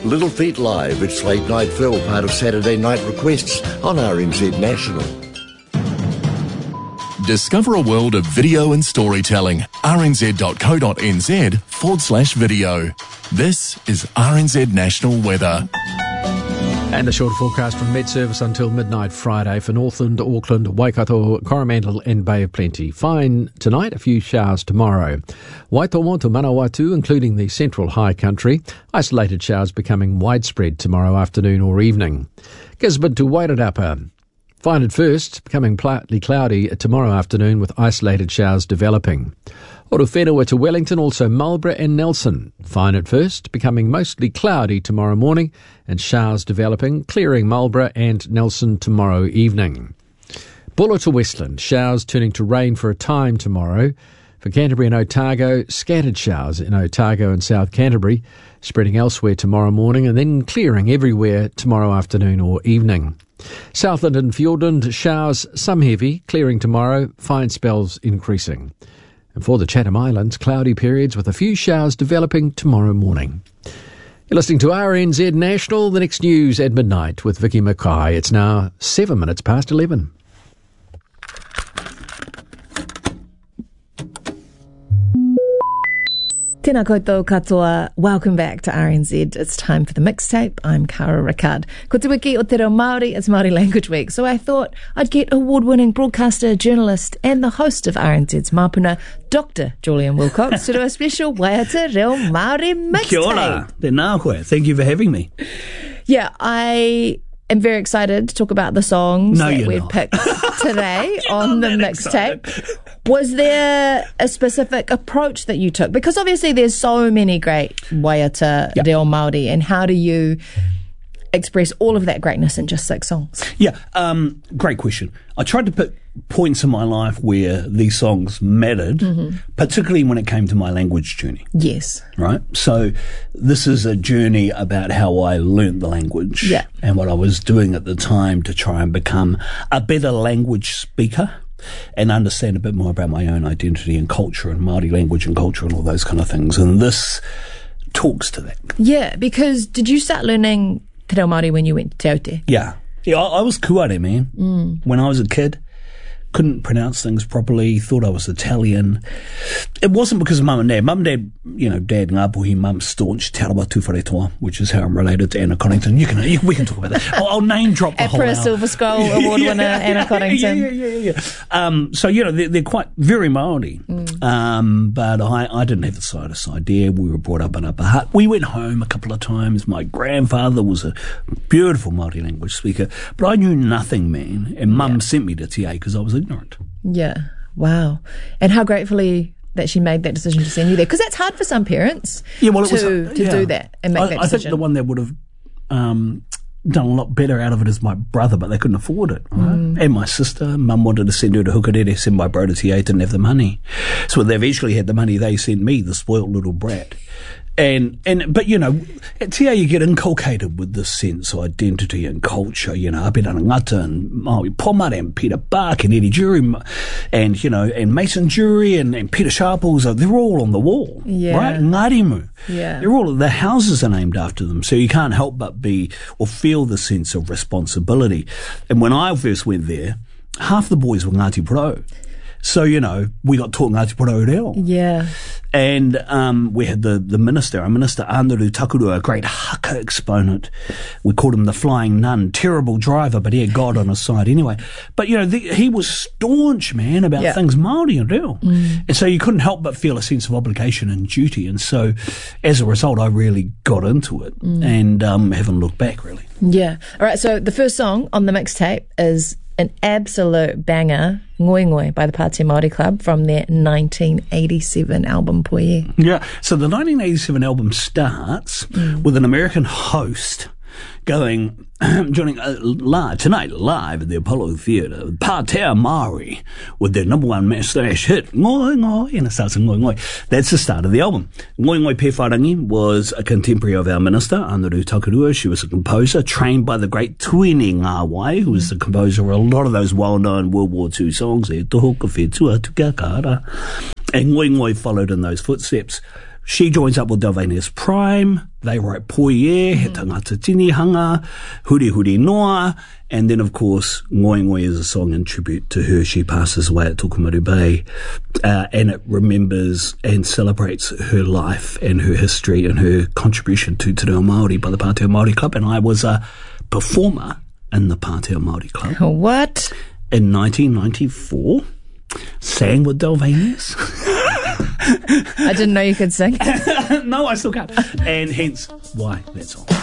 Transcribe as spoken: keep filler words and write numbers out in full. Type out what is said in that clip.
Little Feat Live, it's Late Night Phil, part of Saturday Night Requests on R N Z National. Discover a world of video and storytelling. rnz.co.nz forward slash video. This is R N Z National Weather. And a short forecast from Met Service until midnight Friday for Northland, Auckland, Waikato, Coromandel and Bay of Plenty. Fine tonight, a few showers tomorrow. Waitomo to Manawatu, including the central high country. Isolated showers becoming widespread tomorrow afternoon or evening. Gisborne to Wairarapa. Fine at first, becoming partly cloudy tomorrow afternoon with isolated showers developing. Orowhenua to Wellington, also Marlborough and Nelson. Fine at first, becoming mostly cloudy tomorrow morning and showers developing, clearing Marlborough and Nelson tomorrow evening. Buller to Westland, showers turning to rain for a time tomorrow. For Canterbury and Otago, scattered showers in Otago and South Canterbury, spreading elsewhere tomorrow morning and then clearing everywhere tomorrow afternoon or evening. Southland and Fiordland, showers, some heavy, clearing tomorrow, fine spells increasing. And for the Chatham Islands, cloudy periods with a few showers developing tomorrow morning. You're listening to R N Z National, the next news at midnight with Vicky Mackay. It's now seven minutes past eleven. Tēnā koutou katoa. Welcome back to R N Z. It's time for the mixtape. I'm Cara Ricard. Ko te wiki o te reo Māori, it's Māori Language Week. So I thought I'd get award-winning broadcaster, journalist and the host of R N Z's Māpuna, Doctor Julian Wilcox, to do a special Waiata Reo Māori mixtape. Kia ora. Tēnā koe. Thank you for having me. Yeah, I am very excited to talk about the songs no, that we've not. picked today on the mixtape. Was there a specific approach that you took? Because obviously there's so many great Waiata yep. Reo Māori, and how do you express all of that greatness in just six songs? Yeah, um, great question. I tried to put points in my life where these songs mattered, mm-hmm. particularly when it came to my language journey. Yes. Right? So this is a journey about how I learnt the language yeah. and what I was doing at the time to try and become a better language speaker and understand a bit more about my own identity and culture and Māori language and culture and all those kind of things. And this talks to that. Yeah, because did you start learning te reo Māori when you went to Te Aute? Yeah. Yeah, I, I was kuare, man. Mm. When I was a kid, couldn't pronounce things properly, thought I was Italian. It wasn't because of mum and dad. Mum and dad, you know, dad Ngāpuhi, mum staunch Te Arawa Tūwharetoa, which is how I'm related to Anna Connington. You can, you, we can talk about that. I'll, I'll name drop the whole Opera Silver Skull Award yeah, winner yeah, Anna Connington. Yeah, yeah, yeah, yeah. Um, so, you know, they're, they're quite very Māori. Mm. Um, but I, I didn't have the slightest idea. We were brought up in Upper Hutt. We went home a couple of times. My grandfather was a beautiful Māori language speaker, but I knew nothing, man. And mum yeah. sent me to T A because I was ignorant. Yeah. Wow. And how gratefully that she made that decision to send you there, because that's hard for some parents yeah, well, it to, was, uh, to yeah. do that and make I, that I decision. think the one that would have um, done a lot better out of it is my brother, but they couldn't afford it. Right? Mm. And my sister, mum wanted to send her to Hukarere, send my bro to T A, didn't have the money. So when they eventually had the money, they sent me, the spoilt little brat. And, and, but, you know, at T A you get inculcated with this sense of identity and culture, you know, Apirana Ngata and Maui Pomare and Peter Bark and Eddie Jury and, you know, and Mason Jury and, and Peter Sharples, they're all on the wall, yeah. right? Ngarimu. Yeah. They're all, the houses are named after them. So you can't help but be, or feel the sense of responsibility. And when I first went there, half the boys were Ngāti Porou. So, you know, we got taught Ngāti Porou Reo. Yeah. And um, we had the, the minister, our minister, Anaru Takurua, a great haka exponent. We called him the Flying Nun, terrible driver, but he had God on his side anyway. But, you know, the, he was staunch, man, about yeah. things Māori and Reo. Mm. And so you couldn't help but feel a sense of obligation and duty. And so, as a result, I really got into it mm. and um, haven't looked back, really. Yeah. All right, so the first song on the mixtape is an absolute banger, Ngoi Ngoi by the Pātea Māori Club from their nineteen eighty-seven album Poie. Yeah, so the nineteen eighty-seven album starts mm. with an American host going, joining uh, live, tonight, live at the Apollo Theatre, Pātea Māori, with their number one mass-thrash hit, Ngoi Ngoi, and it starts with Ngoi Ngoi. That's the start of the album. Ngoi Ngoi Pewharangi was a contemporary of our minister, Anaru Takurua. She was a composer, trained by the great Tuini Ngāwai, who was the composer of a lot of those well-known World War Two songs, E Toho Ka Whetua Tuka Kara. And Ngoi Ngoi followed in those footsteps. she joins up with Delvanius Prime. They write Poie, He Tangata Tinihanga, Huri Huri Noa, and then, of course, Ngoi Ngoi is a song in tribute to her. She passes away at Tokomaru Bay, uh, and it remembers and celebrates her life and her history and her contribution to Te Reo Māori by the Pāteo Māori Club. And I was a performer in the Pāteo Māori Club. What? In nineteen ninety-four, sang with Delvanius. I didn't know you could sing. No, I still can't. And hence why that song.